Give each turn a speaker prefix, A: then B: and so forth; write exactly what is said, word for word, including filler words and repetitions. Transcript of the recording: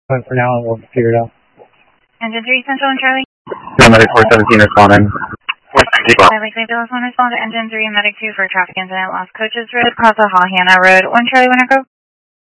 A: But for now, we'll figure it out.
B: Engine three, Central and Charlie.
C: Medic four seventeen responding.
B: Highway Safety Loss one respond to Engine three and Medic two for traffic incident. Lost Coaches Road, Plaza Hall, Hannah Road. one Charlie, one Echo.